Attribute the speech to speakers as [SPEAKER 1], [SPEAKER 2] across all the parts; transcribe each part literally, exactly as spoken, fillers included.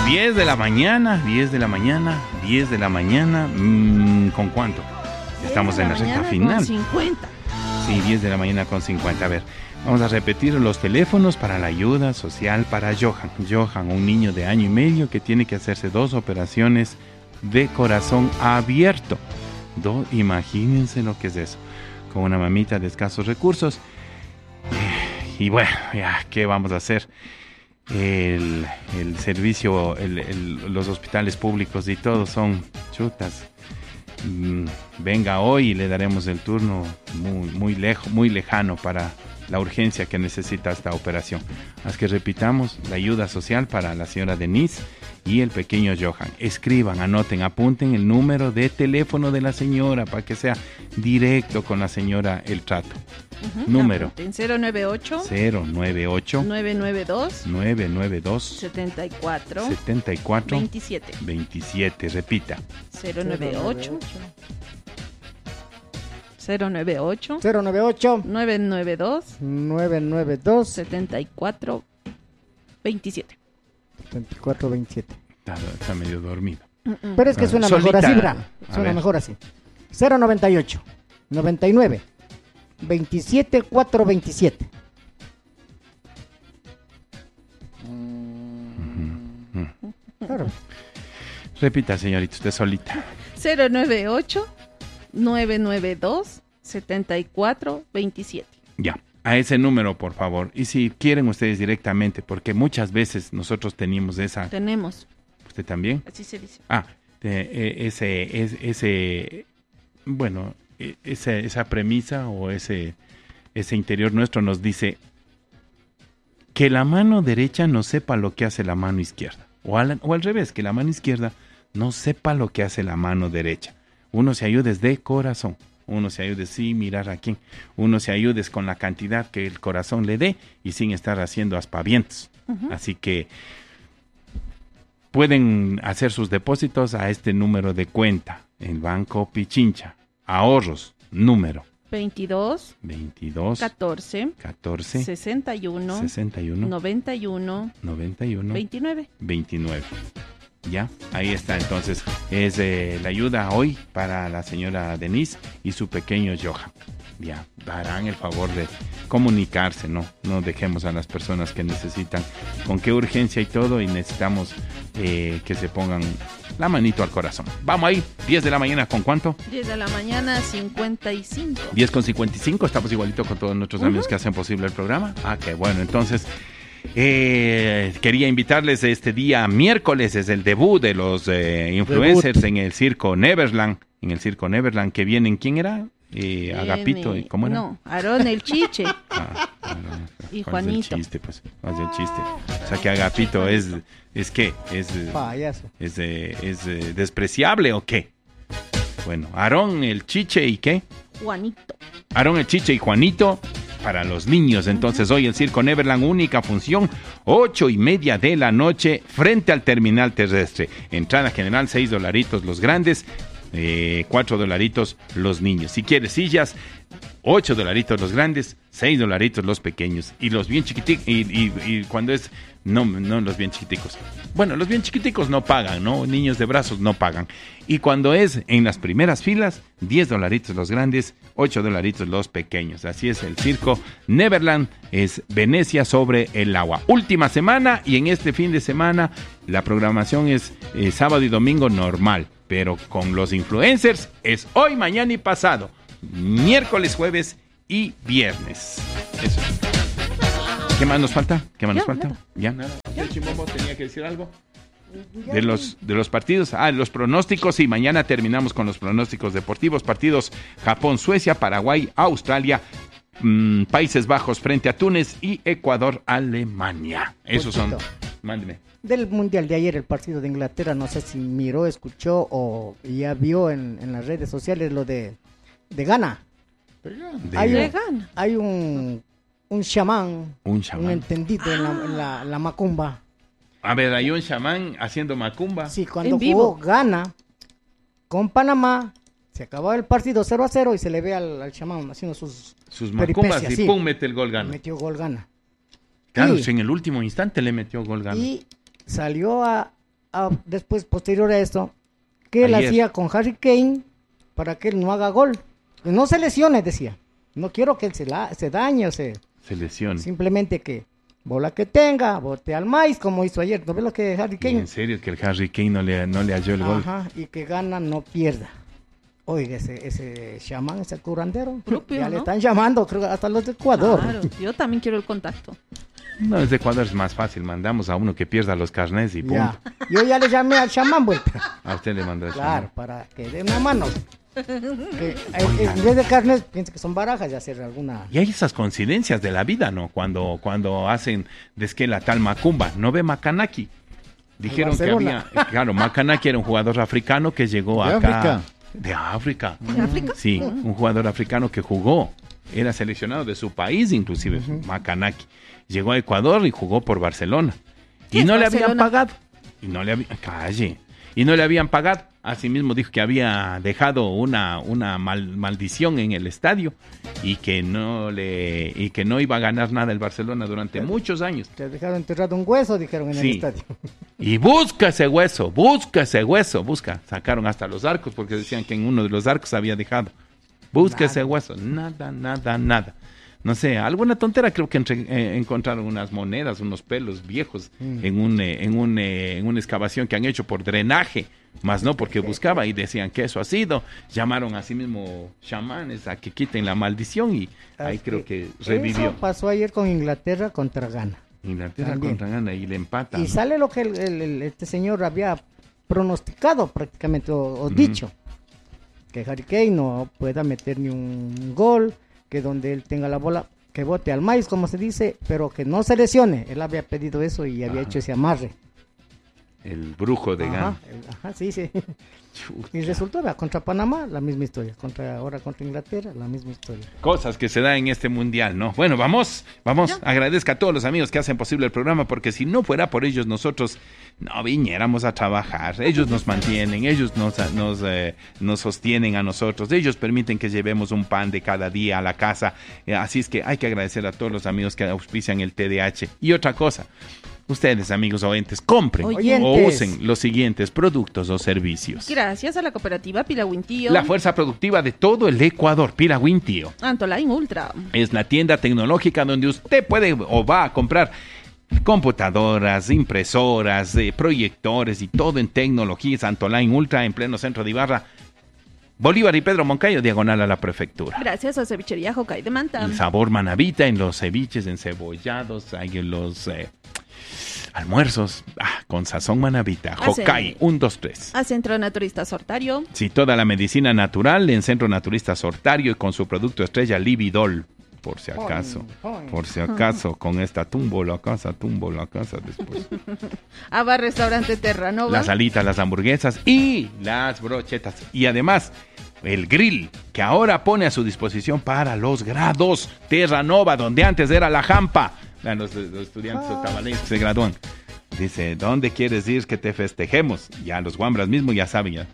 [SPEAKER 1] diez de la mañana, diez de la mañana, diez de la mañana. Mmm, ¿con cuánto? Estamos en la recta final.
[SPEAKER 2] Con cincuenta.
[SPEAKER 1] Sí, diez de la mañana con cincuenta. A ver, vamos a repetir los teléfonos para la ayuda social para Johan. Johan, un niño de año y medio que tiene que hacerse dos operaciones de corazón abierto. Do, imagínense lo que es eso. Con una mamita de escasos recursos. Y bueno, ya, ¿qué vamos a hacer? El, el servicio, el, el, los hospitales públicos y todo son chutas. Mm, venga hoy y le daremos el turno muy, muy, lejo, muy lejano para la urgencia que necesita esta operación. Así que repitamos, la ayuda social para la señora Denise y el pequeño Johan. Escriban, anoten, apunten el número de teléfono de la señora para que sea directo con la señora el trato. Uh-huh, número
[SPEAKER 2] en cero nueve ocho
[SPEAKER 1] cero nueve ocho
[SPEAKER 2] nueve nueve dos
[SPEAKER 1] nueve nueve dos
[SPEAKER 2] setenta y cuatro
[SPEAKER 1] setenta y cuatro
[SPEAKER 2] veintisiete
[SPEAKER 1] veintisiete. Repita.
[SPEAKER 2] cero nueve ocho cero nueve ocho
[SPEAKER 3] cero nueve ocho
[SPEAKER 2] nueve nueve dos
[SPEAKER 3] nueve nueve dos
[SPEAKER 2] setenta y cuatro veintisiete.
[SPEAKER 3] setenta y cuatro veintisiete.
[SPEAKER 1] Está, está medio dormido.
[SPEAKER 3] Uh-uh. Pero es que suena
[SPEAKER 1] Solita,
[SPEAKER 3] mejor así, Bra. Suena mejor así. cero noventa y ocho noventa y nueve veintisiete cuatrocientos veintisiete.
[SPEAKER 1] Uh-huh.
[SPEAKER 3] Claro.
[SPEAKER 1] Repita, señorita, usted solita.
[SPEAKER 2] cero nueve ocho nueve nueve dos setenta y cuatro veintisiete.
[SPEAKER 1] Ya, a ese número, por favor. Y si quieren ustedes directamente, porque muchas veces nosotros tenemos esa...
[SPEAKER 2] Tenemos.
[SPEAKER 1] ¿Usted también?
[SPEAKER 2] Así se dice.
[SPEAKER 1] Ah, de, eh, ese, ese, ese, bueno, esa, esa premisa o ese, ese interior nuestro nos dice que la mano derecha no sepa lo que hace la mano izquierda. O al, o al revés, que la mano izquierda no sepa lo que hace la mano derecha. Uno se ayude de corazón. Uno se ayude sin mirar a quién. Uno se ayude con la cantidad que el corazón le dé y sin estar haciendo aspavientos. Uh-huh. Así que pueden hacer sus depósitos a este número de cuenta. El Banco Pichincha. Ahorros. Número.
[SPEAKER 2] veintidós.
[SPEAKER 1] veintidós.
[SPEAKER 2] catorce.
[SPEAKER 1] catorce.
[SPEAKER 2] sesenta y uno.
[SPEAKER 1] sesenta y uno.
[SPEAKER 2] noventa y uno.
[SPEAKER 1] noventa y uno.
[SPEAKER 2] veintinueve.
[SPEAKER 1] veintinueve. Ya, ahí está, entonces, es eh, la ayuda hoy para la señora Denise y su pequeño Johan. Ya, darán el favor de comunicarse, ¿no? No dejemos a las personas que necesitan, con qué urgencia y todo, y necesitamos eh, que se pongan la manito al corazón. Vamos ahí, diez de la mañana, ¿con cuánto?
[SPEAKER 2] diez de la mañana, cincuenta y cinco.
[SPEAKER 1] diez con cincuenta y cinco, estamos igualito con todos nuestros uh-huh. amigos que hacen posible el programa. Ah, qué bueno, entonces... Eh, quería invitarles este día miércoles, es el debut de los eh, influencers debut. en el circo Neverland, en el circo Neverland que vienen, ¿quién era? Eh, Agapito, ¿cómo era?
[SPEAKER 2] No, Aarón el Chiche.
[SPEAKER 1] Ah, Aarón,
[SPEAKER 2] y Juanito.
[SPEAKER 1] El chiste, pues, ¿cuál es el chiste? O sea que Agapito es, es qué, es,
[SPEAKER 3] payaso.
[SPEAKER 1] es, es, es, es despreciable o qué. Bueno, Aarón el Chiche y qué?
[SPEAKER 2] Juanito.
[SPEAKER 1] Aarón el Chiche y Juanito. Para los niños, entonces hoy el Circo Neverland, única función, ocho y media de la noche, frente al terminal terrestre. Entrada general, seis dolaritos los grandes, eh, cuatro dolaritos los niños. Si quieres sillas, ocho dolaritos los grandes, seis dolaritos los pequeños. Y los bien chiquiticos, y, y, y cuando es, no, no los bien chiquiticos. Bueno, los bien chiquiticos no pagan, ¿no? Niños de brazos no pagan. Y cuando es en las primeras filas, diez dolaritos los grandes, ocho dolaritos los pequeños. Así es el circo Neverland, es Venecia sobre el agua. Última semana y en este fin de semana la programación es eh, sábado y domingo normal, pero con los influencers es hoy, mañana y pasado. Miércoles, jueves y viernes. Eso. ¿Qué más nos falta? ¿Qué más
[SPEAKER 2] ya,
[SPEAKER 1] nos falta?
[SPEAKER 2] Nada.
[SPEAKER 1] ¿Ya? Nada. ¿El Chimombo tenía que decir algo? De los, de los partidos, ah, los pronósticos, y mañana terminamos con los pronósticos deportivos, partidos Japón, Suecia, Paraguay, Australia, mmm, Países Bajos frente a Túnez y Ecuador, Alemania. Esos son, mándeme.
[SPEAKER 3] Del mundial de ayer, el partido de Inglaterra, no sé si miró, escuchó o ya vio en, en las redes sociales lo de, de Ghana.
[SPEAKER 1] De,
[SPEAKER 3] hay,
[SPEAKER 2] de
[SPEAKER 3] un,
[SPEAKER 2] Ghana.
[SPEAKER 3] Hay un, un chamán,
[SPEAKER 1] un chamán,
[SPEAKER 3] un entendido ah. en, la, en la, la macumba.
[SPEAKER 1] A ver, hay un chamán haciendo macumba.
[SPEAKER 3] Sí, cuando jugó Ghana con Panamá, se acabó el partido cero a cero y se le ve al, al chamán haciendo sus
[SPEAKER 1] sus macumbas y sí, pum, mete el gol Ghana.
[SPEAKER 3] Metió gol Ghana.
[SPEAKER 1] Claro,
[SPEAKER 3] y,
[SPEAKER 1] en el último instante le metió gol Ghana.
[SPEAKER 3] Y salió a a, después, posterior a esto, que él
[SPEAKER 1] Ayer.
[SPEAKER 3] hacía con Harry Kane para que él no haga gol. Que no se lesione, decía. No quiero que él se, la, se dañe o se...
[SPEAKER 1] Se lesiona.
[SPEAKER 3] Simplemente que bola que tenga, bote al maíz, como hizo ayer. ¿No ves lo que Harry
[SPEAKER 1] Y
[SPEAKER 3] Kane?
[SPEAKER 1] en serio que el Harry Kane no le, no le halló el gol.
[SPEAKER 3] Ajá, y que gana, no pierda. Oiga, ese, ese chamán, ese curandero,
[SPEAKER 2] Propio,
[SPEAKER 3] ya
[SPEAKER 2] ¿no?
[SPEAKER 3] le están llamando, creo que hasta los de Ecuador.
[SPEAKER 2] Claro, yo también quiero el contacto.
[SPEAKER 1] No, desde Ecuador es más fácil. Mandamos a uno que pierda los carnés y punto.
[SPEAKER 3] Ya. Yo ya le llamé al chamán, vuelta.
[SPEAKER 1] A usted le mandó eso.
[SPEAKER 3] Claro, para que dé una mano. Que, eh, en vez de carnes, piensa que son barajas y hacer alguna...
[SPEAKER 1] Y hay esas coincidencias de la vida, ¿no? Cuando, cuando hacen de que la tal Macumba, ¿no ve Macanaki? Dijeron que
[SPEAKER 3] Barcelona.
[SPEAKER 1] había, claro, Macanaki era un jugador africano que llegó
[SPEAKER 4] ¿De
[SPEAKER 1] acá.
[SPEAKER 4] África?
[SPEAKER 1] De África.
[SPEAKER 2] ¿De África?
[SPEAKER 1] Sí, un jugador africano que jugó, era seleccionado de su país inclusive, Macanaki. Llegó a Ecuador y jugó por Barcelona.
[SPEAKER 2] ¿Qué
[SPEAKER 1] Y
[SPEAKER 2] es
[SPEAKER 1] no le habían
[SPEAKER 2] Barcelona?
[SPEAKER 1] pagado. Y no le habían, calle. Y no le habían pagado. Asimismo dijo que había dejado una, una mal- maldición en el estadio y que no le y que no iba a ganar nada el Barcelona durante muchos años.
[SPEAKER 3] Te dejaron enterrado un hueso, dijeron en
[SPEAKER 1] Sí.
[SPEAKER 3] el estadio.
[SPEAKER 1] Y busca ese hueso, busca ese hueso, busca. Sacaron hasta los arcos porque decían que en uno de los arcos había dejado. Busca
[SPEAKER 3] Nada.
[SPEAKER 1] ese hueso. Nada, nada, nada. No sé, alguna tontera, creo que entre- eh, encontraron unas monedas, unos pelos viejos
[SPEAKER 3] Mm.
[SPEAKER 1] en, un, eh, en, un, eh, en una excavación que han hecho por drenaje, más no porque buscaba y decían que eso ha sido. Llamaron a sí mismo chamanes a que quiten la maldición y ahí
[SPEAKER 3] Así
[SPEAKER 1] creo que
[SPEAKER 3] Eso
[SPEAKER 1] revivió.
[SPEAKER 3] pasó ayer con Inglaterra contra Ghana.
[SPEAKER 1] Inglaterra
[SPEAKER 3] También.
[SPEAKER 1] contra Ghana y le empata.
[SPEAKER 3] Y
[SPEAKER 1] ¿no?
[SPEAKER 3] sale lo que el, el- el- este señor había pronosticado prácticamente o, o dicho. Que Harry Kane no pueda meter ni un gol, que donde él tenga la bola, que bote al maíz, como se dice, pero que no se lesione. Él había pedido eso y había
[SPEAKER 1] Ajá.
[SPEAKER 3] hecho ese amarre.
[SPEAKER 1] El brujo de Ghana.
[SPEAKER 3] Ajá, el- ajá, sí, sí.
[SPEAKER 1] Chucha.
[SPEAKER 3] Y resultó, vea, contra Panamá, la misma historia. Contra, ahora contra Inglaterra, la misma historia.
[SPEAKER 1] Cosas que se dan en este mundial, ¿no? Bueno, vamos, vamos. Agradezco a todos los amigos que hacen posible el programa, porque si no fuera por ellos, nosotros no viniéramos a trabajar. Ellos nos mantienen, ellos nos, nos, eh, nos sostienen a nosotros, ellos permiten que llevemos un pan de cada día a la casa. Eh, así es que hay que agradecer a todos los amigos que auspician el T D A H. Y otra cosa, ustedes, amigos oyentes, compren
[SPEAKER 2] Oyentes.
[SPEAKER 1] o usen los siguientes productos o servicios.
[SPEAKER 2] Gracias a la cooperativa Pilawintío.
[SPEAKER 1] La fuerza productiva de todo el Ecuador, Pilawintío.
[SPEAKER 2] Antoline Ultra.
[SPEAKER 1] Es la tienda tecnológica donde usted puede o va a comprar computadoras, impresoras, eh, proyectores y todo en tecnología. Santoline Ultra en pleno centro de Ibarra. Bolívar y Pedro Moncayo, diagonal a la prefectura.
[SPEAKER 2] Gracias a Cevichería Jocay de Manta.
[SPEAKER 1] El sabor manavita en los ceviches encebollados, hay en los eh, almuerzos ah, con sazón manavita.
[SPEAKER 2] Hacen-
[SPEAKER 1] Jocay, un, dos, tres.
[SPEAKER 2] A Centro Naturista Sortario.
[SPEAKER 1] Sí, toda la medicina natural en Centro Naturista Sortario y con su producto estrella Lividol. Por si acaso,
[SPEAKER 3] Pon, pon.
[SPEAKER 1] por si acaso, con esta tumbo la casa, tumbo la casa después.
[SPEAKER 2] A Bar Restaurante Terranova.
[SPEAKER 1] Las alitas, las hamburguesas y las brochetas. Y además, el grill que ahora pone a su disposición para los grados. Terranova, donde antes era la Jampa. Vean, Los, los estudiantes otavaleños que se gradúan. Dice, ¿dónde quieres ir que te festejemos? Ya los guambras mismos ya saben ya.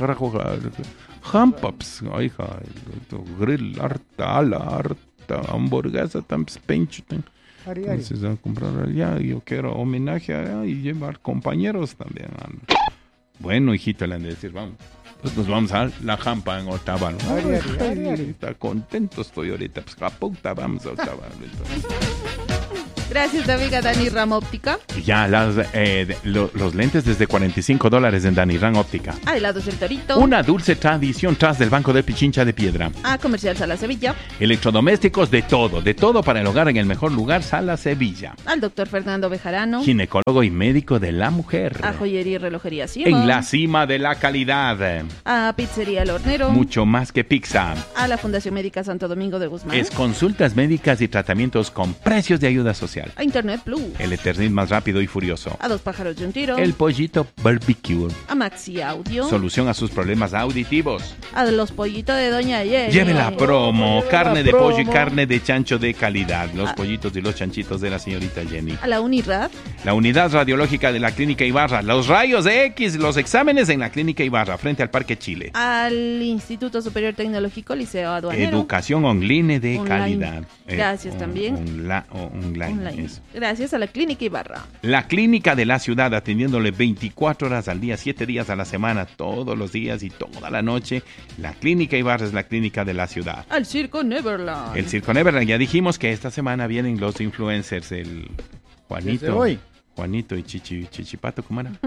[SPEAKER 1] Jampaps, oiga, grill, harta ala, harta hamburguesa, tan pencho. tan-
[SPEAKER 3] Ari, ari.
[SPEAKER 1] Entonces a comprar allá, yo quiero homenaje allá y llevar compañeros también. Bueno, hijito, le han de decir, vamos. Pues nos vamos a la Jampa en Otavalo.
[SPEAKER 3] Ari, ari, ari, ari.
[SPEAKER 1] Está contento estoy ahorita. Pues a puta vamos a Otavalo. entonces.
[SPEAKER 2] Gracias, amiga Dani Ram Óptica.
[SPEAKER 1] Y ya las, eh, de- lo- los lentes desde cuarenta y cinco dólares en Danirán Óptica.
[SPEAKER 2] A Helados del Torito.
[SPEAKER 1] Una dulce tradición tras del Banco de Pichincha de Piedra.
[SPEAKER 2] A Comercial Sala Sevilla.
[SPEAKER 1] Electrodomésticos de todo, de todo para el hogar en el mejor lugar, Sala Sevilla.
[SPEAKER 2] Al doctor Fernando Bejarano.
[SPEAKER 1] Ginecólogo y médico de la mujer.
[SPEAKER 2] A Joyería y Relojería Cielo.
[SPEAKER 1] En la cima de la calidad.
[SPEAKER 2] A Pizzería El Hornero.
[SPEAKER 1] Mucho más que pizza.
[SPEAKER 2] A la Fundación Médica Santo Domingo de Guzmán.
[SPEAKER 1] Es consultas médicas y tratamientos con precios de ayuda social.
[SPEAKER 2] A Internet Plus.
[SPEAKER 1] El Eternit más rápido y furioso.
[SPEAKER 2] A Dos Pájaros de un Tiro.
[SPEAKER 1] El pollito barbecue.
[SPEAKER 2] A Maxi Audio.
[SPEAKER 1] Solución a sus problemas auditivos.
[SPEAKER 2] A Los Pollitos de Doña Jenny.
[SPEAKER 1] Lleve la promo.
[SPEAKER 3] Lleve la
[SPEAKER 1] Carne de pollo y
[SPEAKER 3] promo.
[SPEAKER 1] carne de chancho de calidad. Los
[SPEAKER 2] Ah.
[SPEAKER 1] pollitos y los chanchitos de la señorita Jenny.
[SPEAKER 2] A la Unirad.
[SPEAKER 1] La unidad radiológica de la Clínica Ibarra. Los rayos X, los exámenes en la Clínica Ibarra, frente al Parque Chile.
[SPEAKER 2] Al Instituto Superior Tecnológico Liceo Aduanero.
[SPEAKER 1] Educación online de
[SPEAKER 2] Online.
[SPEAKER 1] calidad.
[SPEAKER 2] Gracias
[SPEAKER 1] on-
[SPEAKER 2] también.
[SPEAKER 1] onla- o- online.
[SPEAKER 2] Online. ahí.
[SPEAKER 1] Eso.
[SPEAKER 2] Gracias a la Clínica Ibarra.
[SPEAKER 1] La Clínica de la Ciudad, atendiéndole veinticuatro horas al día, siete días a la semana, todos los días y toda la noche. La Clínica Ibarra es la Clínica de la Ciudad.
[SPEAKER 2] Al Circo Neverland.
[SPEAKER 1] El Circo Neverland. Ya dijimos que esta semana vienen los influencers, el Juanito.
[SPEAKER 4] hoy.
[SPEAKER 1] Juanito y Chichi, Chichipato, ¿cómo era?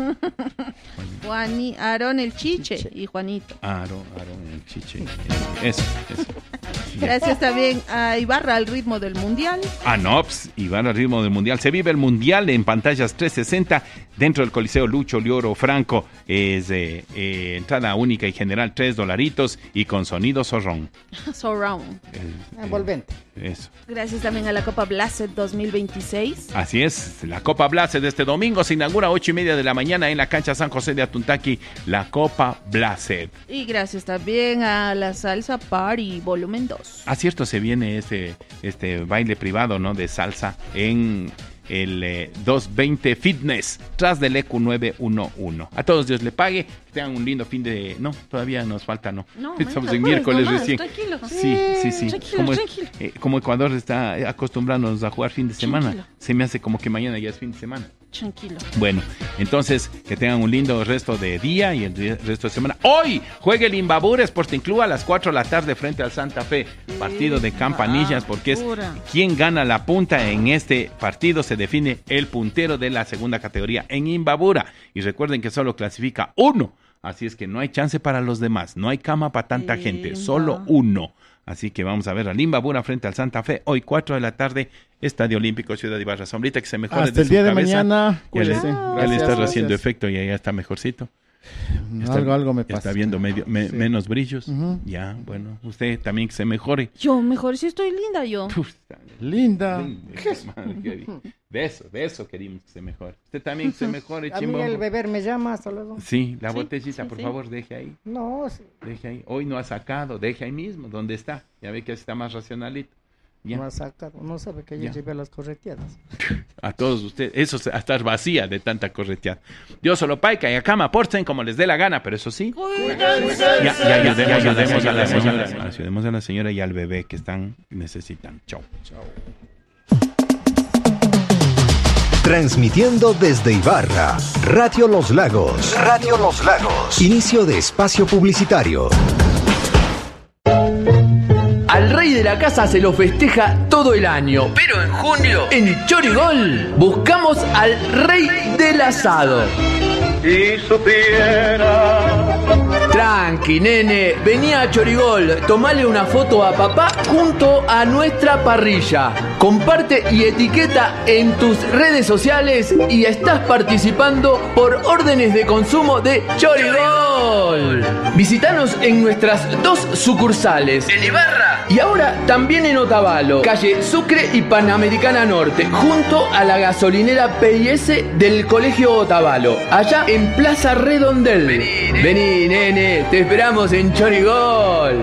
[SPEAKER 2] Juani, Aarón el Chiche, Chiche y Juanito.
[SPEAKER 1] Aarón, Aarón el Chiche. Eso, eso.
[SPEAKER 2] Gracias también a Ibarra al ritmo del Mundial.
[SPEAKER 1] Ah, no, pues, Ibarra al ritmo del Mundial. Se vive el Mundial en pantallas trescientos sesenta dentro del Coliseo Lucho Lioro Franco. Es eh, eh, entrada única y general, tres dolaritos y con sonido zorrón.
[SPEAKER 2] Surround.
[SPEAKER 1] El,
[SPEAKER 3] Envolvente.
[SPEAKER 1] Eso.
[SPEAKER 2] Gracias también a la Copa Blast dos mil veintiséis.
[SPEAKER 1] Así es, la Copa Blast de este domingo se inaugura a ocho y media de la mañana en la cancha San José de Atuntaqui, la Copa Blast.
[SPEAKER 2] Y gracias también a la Salsa Party Volumen dos.
[SPEAKER 1] Ah, cierto, se viene este, este baile privado, ¿no? De salsa en el eh, doscientos veinte Fitness, tras del E Q nueve uno uno. A todos Dios le pague, tengan un lindo fin de... No, todavía nos falta, ¿no?
[SPEAKER 2] No,
[SPEAKER 1] estamos
[SPEAKER 2] man,
[SPEAKER 1] en
[SPEAKER 2] no
[SPEAKER 1] miércoles
[SPEAKER 2] puedes,
[SPEAKER 1] recién.
[SPEAKER 2] tranquilo.
[SPEAKER 1] Sí, sí, sí.
[SPEAKER 2] Tranquilo,
[SPEAKER 1] como,
[SPEAKER 2] tranquilo.
[SPEAKER 1] Eh, como Ecuador está acostumbrándonos a jugar fin de semana,
[SPEAKER 2] Tranquilo.
[SPEAKER 1] se me hace como que mañana ya es fin de semana.
[SPEAKER 2] Tranquilo.
[SPEAKER 1] Bueno, entonces que tengan un lindo resto de día y el resto de semana. Hoy juega el Imbabura Sporting Club a las cuatro de la tarde frente al Santa Fe. Partido de campanillas, porque es quien gana la punta en este partido. Se define el puntero de la segunda categoría en Imbabura. Y recuerden que solo clasifica uno. Así es que no hay chance para los demás. No hay cama para tanta
[SPEAKER 2] Imba.
[SPEAKER 1] gente. Solo uno. Así que vamos a ver al Imbabura frente al Santa Fe. Hoy cuatro de la tarde, Estadio Olímpico Ciudad Ibarra. Sombrita, que se mejore.
[SPEAKER 4] Hasta
[SPEAKER 1] de
[SPEAKER 4] el
[SPEAKER 1] su
[SPEAKER 4] día de
[SPEAKER 1] cabeza.
[SPEAKER 4] mañana.
[SPEAKER 1] Ya le,
[SPEAKER 4] Cuídese.
[SPEAKER 1] ya le
[SPEAKER 4] Gracias,
[SPEAKER 1] está
[SPEAKER 4] gracias.
[SPEAKER 1] haciendo efecto y ya está mejorcito. Está,
[SPEAKER 4] algo, algo me pasa.
[SPEAKER 1] Está viendo medio, me-
[SPEAKER 4] Sí.
[SPEAKER 1] menos brillos.
[SPEAKER 4] Ujú.
[SPEAKER 1] Ya, bueno, usted también que se mejore.
[SPEAKER 2] Yo mejor si estoy linda yo.
[SPEAKER 1] Uf, está
[SPEAKER 4] Linda.
[SPEAKER 1] lindo, madre, qué bien. De eso, de eso querimos que se mejore. Usted también que se mejore,
[SPEAKER 3] A mí
[SPEAKER 1] chimbombo.
[SPEAKER 3] el beber me llama, hasta luego.
[SPEAKER 1] Sí, la
[SPEAKER 2] Sí,
[SPEAKER 1] botellita,
[SPEAKER 2] sí,
[SPEAKER 1] por
[SPEAKER 2] sí.
[SPEAKER 1] favor, deje ahí.
[SPEAKER 3] No, sí,
[SPEAKER 1] Deje ahí. Hoy no ha sacado, deje ahí mismo, donde está. Ya ve que está más racionalito. Ya.
[SPEAKER 3] no ha sacado, no sabe que yo
[SPEAKER 1] Ya.
[SPEAKER 3] llevé las correteadas.
[SPEAKER 1] A todos ustedes, eso se- a estar vacía de tanta correteada. Dios solo paica y acá me aporten como les dé la gana, pero eso sí.
[SPEAKER 2] Cuídense.
[SPEAKER 1] Ya, ya, ayudemos, ya ayudemos a la señora, ayudemos a la señora y al bebé que están, necesitan. Chau.
[SPEAKER 5] Transmitiendo desde Ibarra, Radio Los Lagos. Radio Los Lagos. Inicio de espacio publicitario.
[SPEAKER 6] Al rey de la casa se lo festeja todo el año, pero en junio, en Chorigol, buscamos al rey del asado.
[SPEAKER 7] Si supiera
[SPEAKER 6] Tranqui, nene, vení a Chorigol, tomale una foto a papá junto a nuestra parrilla. Comparte y etiqueta en tus redes sociales y estás participando por órdenes de consumo de Chorigol. Visítanos en nuestras dos sucursales, en Ibarra y ahora también en Otavalo, calle Sucre y Panamericana Norte, junto a la gasolinera P I S del Colegio Otavalo, allá en Plaza Redondel. Vení, Vení nene, te esperamos en Chorigol.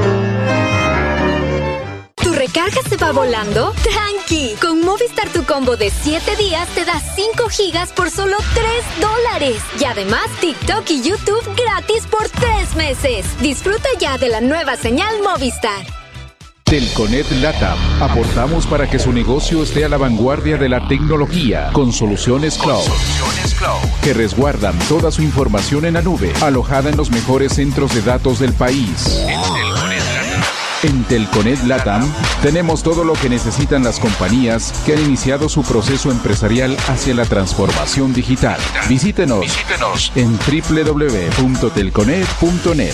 [SPEAKER 8] ¿Tu recarga se va volando? ¡Tranqui! Con Movistar tu combo de siete días te da cinco gigas por solo tres dólares. Y además TikTok y YouTube gratis por tres meses. Disfruta ya de la nueva señal Movistar.
[SPEAKER 9] Telconet Latam. Aportamos para que su negocio esté a la vanguardia de la tecnología con soluciones cloud, que resguardan toda su información en la nube, alojada en los mejores centros de datos del país. En Telconet Latam tenemos todo lo que necesitan las compañías que han iniciado su proceso empresarial hacia la transformación digital. Visítenos, Visítenos. en doble u doble u doble u punto telconet punto net.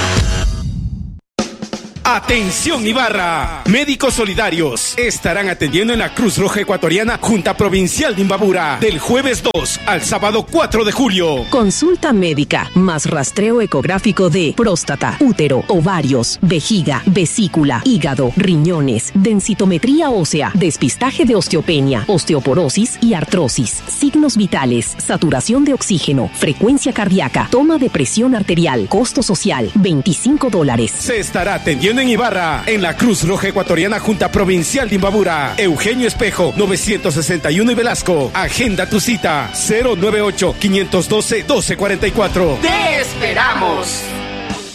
[SPEAKER 10] Atención Ibarra, médicos solidarios estarán atendiendo en la Cruz Roja Ecuatoriana Junta Provincial de Imbabura del jueves dos al sábado cuatro de julio.
[SPEAKER 11] Consulta médica más rastreo ecográfico de próstata, útero, ovarios, vejiga, vesícula, hígado, riñones, densitometría ósea, despistaje de osteopenia, osteoporosis y artrosis, signos vitales, saturación de oxígeno, frecuencia cardíaca, toma de presión arterial, costo social, veinticinco dólares.
[SPEAKER 10] Se estará atendiendo en Ibarra, en la Cruz Roja Ecuatoriana Junta Provincial de Imbabura. Eugenio Espejo, novecientos sesenta y uno y Velasco. Agenda tu cita, cero nueve ocho, quinientos doce, doce cuarenta y cuatro.
[SPEAKER 6] ¡Te esperamos!